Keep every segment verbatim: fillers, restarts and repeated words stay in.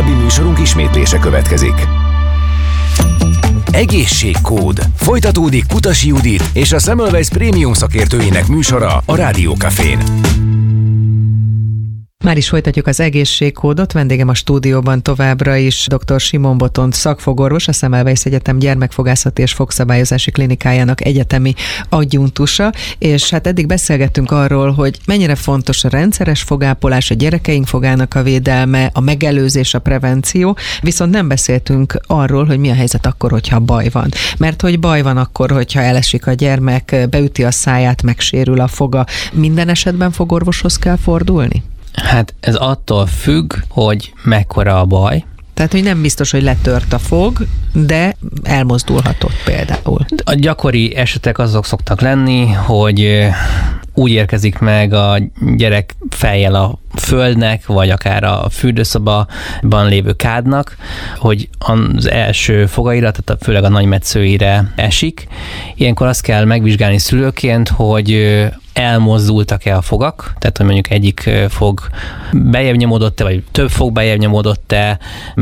korábbi műsorunk ismétlése következik. Egészségkód. Folytatódik Kutasi Judit és a Semmelweis Prémium szakértőinek műsora a Rádió Cafén. Már is folytatjuk az egészségkódot. Vendégem a stúdióban továbbra is dr. Simon Botont szakfogorvos, a Semmelweis Egyetem gyermekfogászati és fogszabályozási klinikájának egyetemi adjunktusa, és hát eddig beszélgettünk arról, hogy mennyire fontos a rendszeres fogápolás, a gyerekeink fogának a védelme, a megelőzés, a prevenció, viszont nem beszéltünk arról, hogy mi a helyzet akkor, hogyha baj van. Mert hogy baj van akkor, hogyha elesik a gyermek, beüti a száját, megsérül a foga. Minden esetben fogorvoshoz kell fordulni? Hát ez attól függ, hogy mekkora a baj. Tehát, hogy nem biztos, hogy letört a fog, de elmozdulhatott például. A gyakori esetek azok szoktak lenni, hogy úgy érkezik meg a gyerek fejjel a földnek, vagy akár a fürdőszobában lévő kádnak, hogy az első fogaira, tehát főleg a nagymetszőire esik. Ilyenkor azt kell megvizsgálni szülőként, hogy elmozdultak-e a fogak, tehát hogy mondjuk egyik fog bejebb nyomódott-e, vagy több fog bejebb nyomódott-e,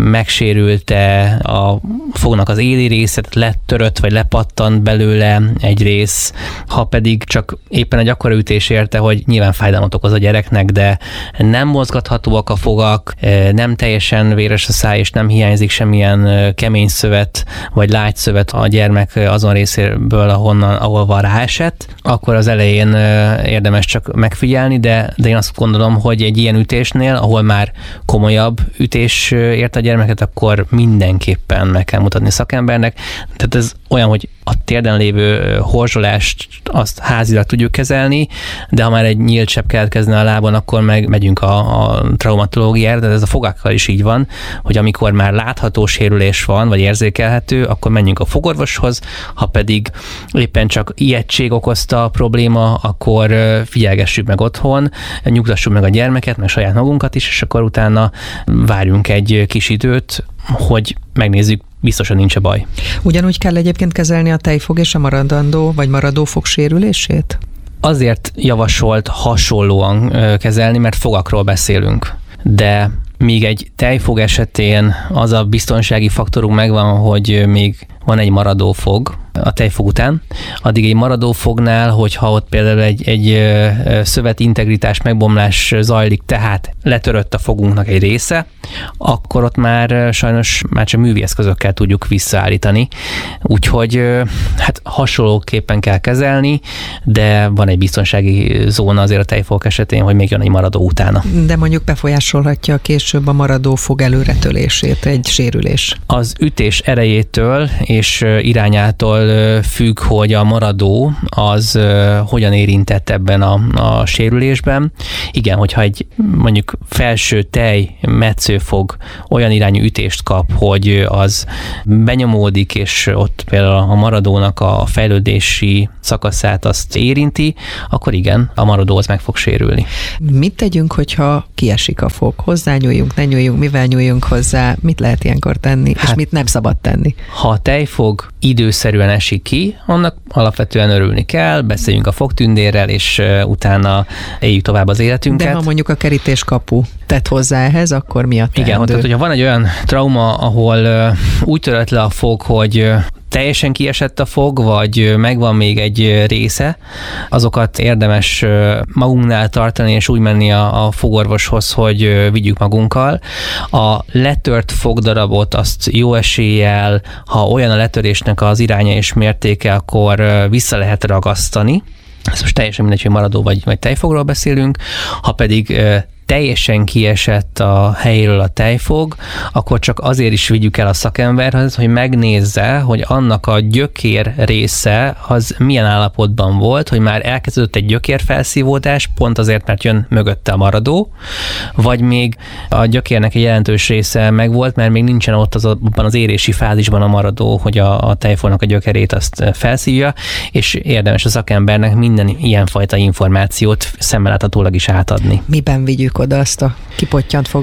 megsérült-e a fognak az éli része, tehát letörött, vagy lepattant belőle egy rész, ha pedig csak éppen egy akkora ütés érte, hogy nyilván fájdalmat okoz a gyereknek, de nem mozgathatóak a fogak, nem teljesen véres a száj, és nem hiányzik semmilyen kemény szövet, vagy lágy szövet a gyermek azon részéből, ahonnan, ahol ráesett, akkor az elején érdemes csak megfigyelni, de, de én azt gondolom, hogy egy ilyen ütésnél, ahol már komolyabb ütés ért a gyermeket, akkor mindenképpen meg kell mutatni szakembernek. Tehát ez olyan, hogy a térden lévő horzsolást azt házilag tudjuk kezelni, de ha már egy nyílt sebb keletkezne a lábon, akkor meg megyünk a, a traumatológiára, de ez a fogákkal is így van, hogy amikor már látható sérülés van, vagy érzékelhető, akkor menjünk a fogorvoshoz, ha pedig éppen csak ijegység okozta a probléma, akkor figyelgessük meg otthon, nyugtassuk meg a gyermeket, meg saját magunkat is, és akkor utána várjunk egy kis időt, hogy megnézzük, biztosan nincs a baj. Ugyanúgy kell egyébként kezelni a tejfog és a maradandó vagy maradó fog sérülését? Azért javasolt hasonlóan kezelni, mert fogakról beszélünk. De míg egy tejfog esetén az a biztonsági faktorunk megvan, hogy még van egy maradó fog a tejfog után, addig egy maradó fognál, hogyha ott például egy, egy szövet integritás megbomlás zajlik, tehát letörött a fogunknak egy része, akkor ott már sajnos már csak művészközökkel tudjuk visszaállítani. Úgyhogy hát hasonlóképpen kell kezelni, de van egy biztonsági zóna azért a tejfog esetén, hogy még jön egy maradó utána. De mondjuk befolyásolhatja később a maradó fog előretölését egy sérülés. Az ütés erejétől és irányától függ, hogy a maradó az hogyan érintett ebben a, a sérülésben. Igen, hogyha egy mondjuk felső tej metszőfog olyan irányú ütést kap, hogy az benyomódik, és ott például a maradónak a fejlődési szakaszát azt érinti, akkor igen, a maradó az meg fog sérülni. Mit tegyünk, hogyha kiesik a fog? Hozzányúljunk, ne nyúljunk, mivel nyúljunk hozzá? Mit lehet ilyenkor tenni, hát, és mit nem szabad tenni? Ha a tejfog időszerűen esik ki, annak alapvetően örülni kell, beszéljünk a fogtündérrel, és utána éljük tovább az életünket. De ha mondjuk a kerítéskapu tett hozzá ehhez, akkor mi a teendő? Igen, tehát hogyha van egy olyan trauma, ahol úgy törött le a fog, hogy teljesen kiesett a fog, vagy megvan még egy része, azokat érdemes magunknál tartani, és úgy menni a, a fogorvoshoz, hogy vigyük magunkkal. A letört fogdarabot azt jó eséllyel, ha olyan a letörésnek az iránya és mértéke, akkor vissza lehet ragasztani. Ez most teljesen mindegy, hogy maradó vagy, vagy tejfogról beszélünk. Ha pedig teljesen kiesett a helyéről a tejfog, akkor csak azért is vigyük el a szakemberhez, hogy megnézze, hogy annak a gyökér része az milyen állapotban volt, hogy már elkezdődött egy gyökérfelszívódás, pont azért, mert jön mögötte a maradó, vagy még a gyökérnek egy jelentős része megvolt, mert még nincsen ott az, abban az érési fázisban a maradó, hogy a, a tejfognak a gyökerét azt felszívja, és érdemes a szakembernek minden ilyenfajta információt szemmel láthatólag is átadni. Miben vigyük oda azt a kipottyant fogat?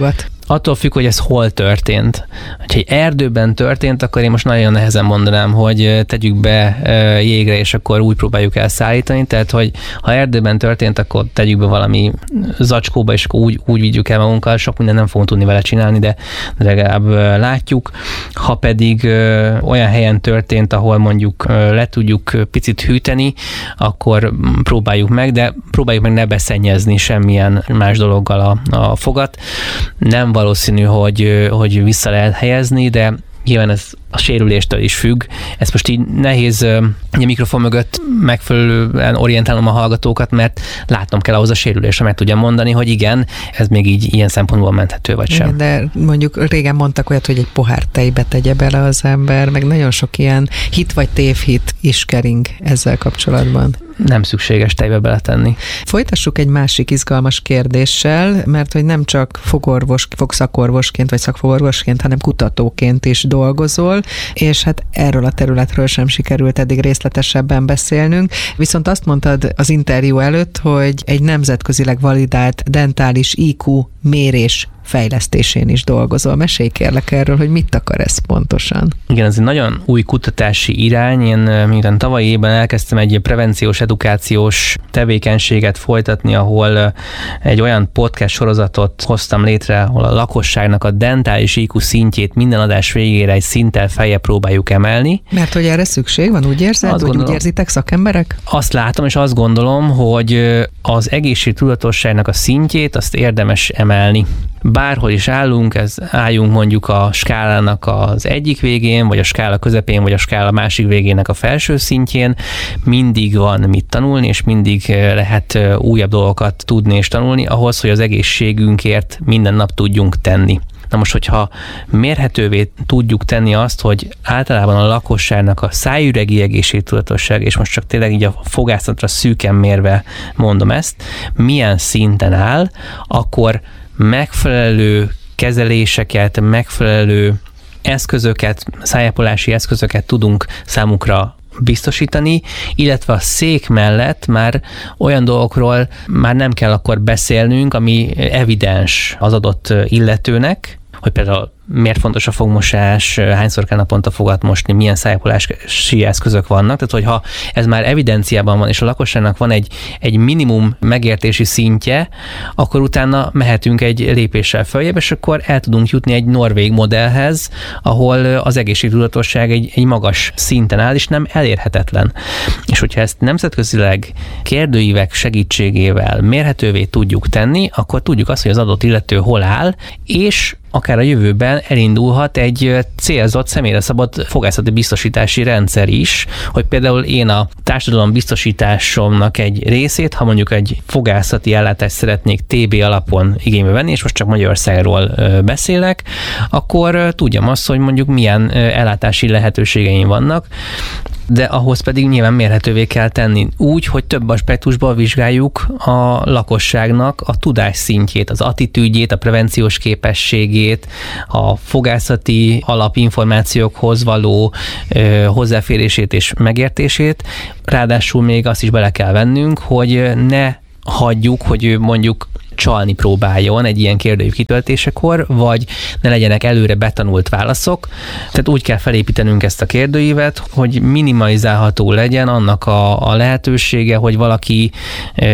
attól függ, hogy ez hol történt. Ha egy erdőben történt, akkor én most nagyon nehezen mondanám, hogy tegyük be jégre, és akkor úgy próbáljuk elszállítani. Tehát, hogy ha erdőben történt, akkor tegyük be valami zacskóba, és akkor úgy, úgy vigyük el magunkkal. Sok minden nem fogunk tudni vele csinálni, de legalább látjuk. Ha pedig olyan helyen történt, ahol mondjuk le tudjuk picit hűteni, akkor próbáljuk meg, de próbáljuk meg ne beszennyezni semmilyen más dologgal a, a fogat. Nem valószínű, hogy, hogy vissza lehet helyezni, de nyilván ez a sérüléstől is függ. Ez most így nehéz a mikrofon mögött megfelelően orientálnom a hallgatókat, mert látnom kell ahhoz a sérülésre, meg tudjam mondani, hogy igen, ez még így ilyen szempontból menthető, vagy sem. Igen, de mondjuk régen mondtak olyat, hogy egy pohár tejbe tegye bele az ember, meg nagyon sok ilyen hit vagy tévhit is kering ezzel kapcsolatban. Nem szükséges tejbe beletenni. Folytassuk egy másik izgalmas kérdéssel, mert hogy nem csak fogorvos, fogszakorvosként vagy szakfogorvosként, hanem kutatóként is dolgozol, és hát erről a területről sem sikerült eddig részletesebben beszélnünk. Viszont azt mondtad az interjú előtt, hogy egy nemzetközileg validált dentális í kú mérés fejlesztésén is dolgozol. Mesélj kérlek erről, hogy mit akar ez pontosan. Igen, ez egy nagyon új kutatási irány. Én miután tavalyi évben elkezdtem egy prevenciós, edukációs tevékenységet folytatni, ahol egy olyan podcast sorozatot hoztam létre, ahol a lakosságnak a dentális í kú szintjét minden adás végére egy szinttel feljebb próbáljuk emelni. Mert hogy erre szükség van, úgy érzed? Azt vagy gondolom, úgy érzitek szakemberek? Azt látom, és azt gondolom, hogy az egészségtudatosságnak a szintjét azt érdemes emelni. Bárhol is állunk, ez álljunk mondjuk a skálának az egyik végén, vagy a skála közepén, vagy a skála másik végének a felső szintjén, mindig van mit tanulni, és mindig lehet újabb dolgokat tudni és tanulni, ahhoz, hogy az egészségünkért minden nap tudjunk tenni. Na most, hogyha mérhetővé tudjuk tenni azt, hogy általában a lakosságnak a szájüregi egészségtudatosság, és most csak tényleg így a fogászatra szűken mérve mondom ezt, milyen szinten áll, akkor megfelelő kezeléseket, megfelelő eszközöket, szájápolási eszközöket tudunk számukra biztosítani, illetve a szék mellett már olyan dolgokról már nem kell akkor beszélnünk, ami evidens az adott illetőnek, hogy például miért fontos a fogmosás, hányszor kell naponta fogat mosni, milyen szájápolási eszközök vannak. Tehát, hogyha ez már evidenciában van, és a lakosságnak van egy, egy minimum megértési szintje, akkor utána mehetünk egy lépéssel följebb, és akkor el tudunk jutni egy norvég modellhez, ahol az egészségtudatosság egy, egy magas szinten áll, és nem elérhetetlen. És hogyha ezt nemzetközileg kérdőívek segítségével mérhetővé tudjuk tenni, akkor tudjuk azt, hogy az adott illető hol áll, és akár a jövőben elindulhat egy célzott, személyre szabott fogászati biztosítási rendszer is, hogy például én a társadalom biztosításomnak egy részét, ha mondjuk egy fogászati ellátást szeretnék té bé alapon igénybe venni, és most csak Magyarországról beszélek, akkor tudjam azt, hogy mondjuk milyen ellátási lehetőségeim vannak, de ahhoz pedig nyilván mérhetővé kell tenni úgy, hogy több aspektusból vizsgáljuk a lakosságnak a tudásszintjét, az attitűdjét, a prevenciós képességét, a fogászati alapinformációkhoz való ö, hozzáférését és megértését. Ráadásul még azt is bele kell vennünk, hogy ne hagyjuk, hogy ő mondjuk csalni próbáljon egy ilyen kérdőív kitöltésekor, vagy ne legyenek előre betanult válaszok. Tehát úgy kell felépítenünk ezt a kérdőívet, hogy minimalizálható legyen annak a, a lehetősége, hogy valaki